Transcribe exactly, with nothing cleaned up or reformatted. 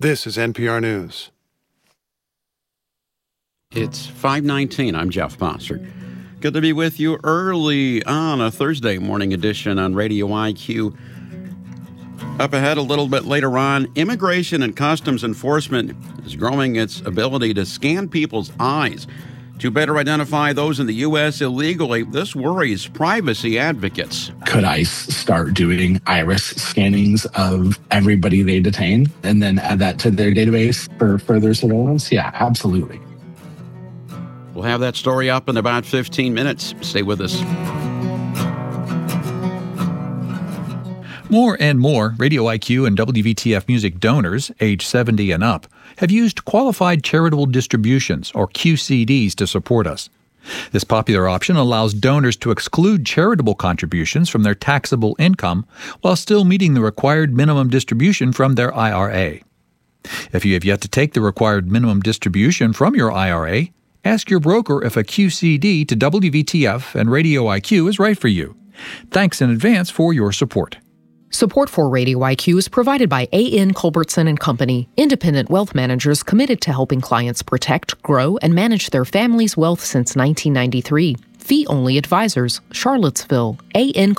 This is N P R News. It's five nineteen. I'm Jeff Bossert. Good to be with you early on a Thursday morning edition on Radio I Q. Up ahead a little bit later on, Immigration and Customs Enforcement is growing its ability to scan people's eyes to better identify those in the U S illegally. This worries privacy advocates. Could ICE start doing iris scannings of everybody they detain and then add that to their database for further surveillance? Yeah, absolutely. We'll have that story up in about fifteen minutes. Stay with us. More and more Radio I Q and W V T F Music donors, age seventy and up, have used Qualified Charitable Distributions, or Q C Ds, to support us. This popular option allows donors to exclude charitable contributions from their taxable income while still meeting the required minimum distribution from their I R A. If you have yet to take the required minimum distribution from your I R A, ask your broker if a Q C D to W V T F and Radio I Q is right for you. Thanks in advance for your support. Support for Radio I Q is provided by A N Culbertson and Company, independent wealth managers committed to helping clients protect, grow, and manage their family's wealth since nineteen ninety-three. Fee-only advisors, Charlottesville, A N